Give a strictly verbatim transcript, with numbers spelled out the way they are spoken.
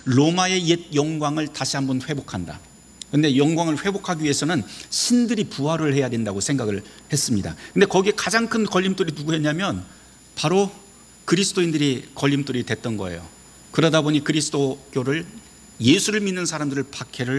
로마의 옛 영광을 다시 한번 회복한다. 근데 영광을 회복하기 위해서는 신들이 부활을 해야 된다고 생각을 했습니다. 근데 거기에 가장 큰 걸림돌이 누구였냐면 바로 그리스도인들이 걸림돌이 됐던 거예요. 그러다 보니 그리스도교를, 예수를 믿는 사람들을 박해를